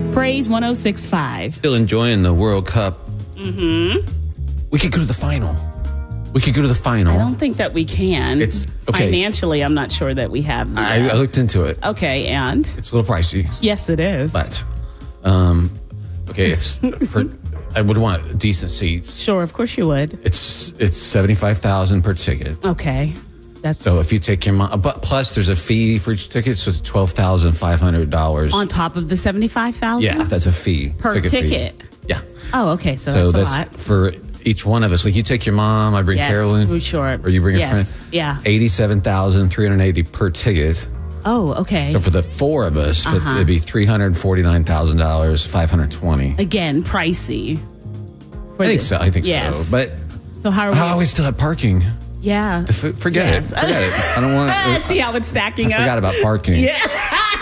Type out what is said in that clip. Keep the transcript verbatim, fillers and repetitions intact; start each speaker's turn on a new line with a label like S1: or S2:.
S1: Praise one oh six point five.
S2: Still enjoying the World Cup.
S1: Mm-hmm.
S2: We could go to the final. We could go to the final.
S1: I don't think that we can.
S2: It's okay.
S1: Financially, I'm not sure that we have. The,
S2: I, I looked into it.
S1: Okay, and?
S2: It's a little pricey.
S1: Yes, it is.
S2: But, um, okay, it's for. I would want decent seats.
S1: Sure, of course you would.
S2: It's it's seventy-five thousand per ticket.
S1: Okay, that's
S2: so if you take your mom, but plus there's a fee for each ticket, so it's twelve thousand five hundred dollars
S1: on top of the seventy-five thousand.
S2: Yeah, that's a fee
S1: per ticket. ticket.
S2: Fee. Yeah.
S1: Oh, okay, so,
S2: so
S1: that's,
S2: that's
S1: a lot
S2: for each one of us. Like you take your mom, I bring
S1: yes,
S2: Carolyn,
S1: sure,
S2: or you bring a
S1: yes.
S2: friend.
S1: Yeah,
S2: eighty-seven thousand three hundred eighty per ticket.
S1: Oh, okay.
S2: So for the four of us,
S1: uh-huh.
S2: it'd be three hundred forty-nine thousand dollars, five hundred twenty.
S1: Again, pricey.
S2: I think so. I think
S1: yes.
S2: so. But
S1: so how are we?
S2: How we still have parking?
S1: Yeah.
S2: Forget
S1: yes.
S2: it. Forget it. I don't want to
S1: see how it's stacking
S2: I
S1: up.
S2: I forgot about parking.
S1: Yeah.